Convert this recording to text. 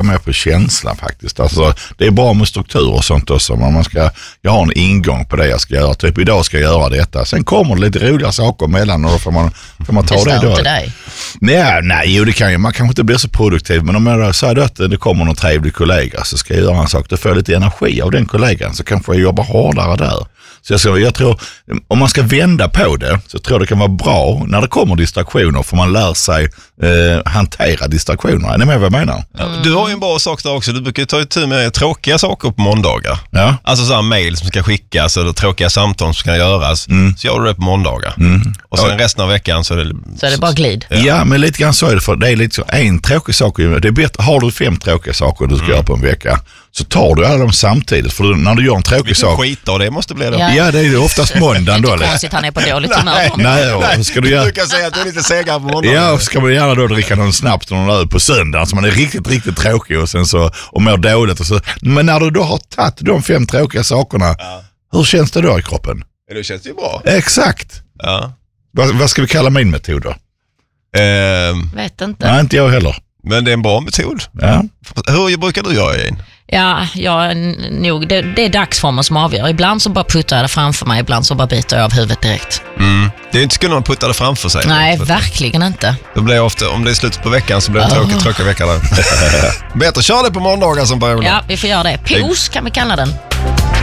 mer på känslan faktiskt. Alltså, det är bra med struktur och sånt också. Men jag har en ingång på det jag ska göra. Typ idag ska jag göra detta. Sen kommer det lite roliga saker emellan och då får man ta det då. Inte dig? Nej, det kan ju. Man kanske inte blir så produktiv. Men om jag säger att det kommer någon trevlig kollega så ska jag göra en sak. Då får jag lite energi av den kollegan så kanske jag jobbar hårdare där. Så jag tror, om man ska vända på det så tror jag det kan vara bra när det kommer distraktioner för man lär sig hantera distraktioner. Är ni med vad jag menar? Ja, du har ju en bra sak där också. Du brukar ta itu med tråkiga saker på måndagar. Ja. Alltså så här mejl som ska skickas eller tråkiga samtal som ska göras. Så gör du det på måndagar. Och sen resten av veckan så är det bara glid. Ja, men lite grann så är det, för det är lite så en tråkig sak. Det är bättre, har du 5 tråkiga saker du ska göra på en vecka så tar du alla dem samtidigt. För när du gör en tråkig sak... skit och det måste bli det. Ja, det är oftast måndagen då. Det är inte konstigt, han är på dåligt humör. Nej, ska du brukar säga att du är lite segare på måndagen. Ja, ska man gärna då dricka någon snabbt och någon öl på söndagen så man är riktigt, riktigt tråkig och sen så och mår dåligt och så. Men när du då har tagit de 5 tråkiga sakerna, hur känns det då i kroppen? Det känns ju bra. Exakt. Ja. Vad ska vi kalla min metod då? Vet inte. Nej, inte jag heller. Men det är en bra metod. Ja. Hur brukar du göra, Jane? Ja, det är dagsformen som avgör. Ibland så bara puttar jag det framför mig, ibland så bara biter jag av huvudet direkt. Det är inte skulle man putta det framför sig. Nej, verkligen inte. Då blir ofta, om det är slutet på veckan så blir det tråkig vecka där. Bättre kör det på måndagar som börjar. Ja, vi får göra det. Pos kan vi kalla den.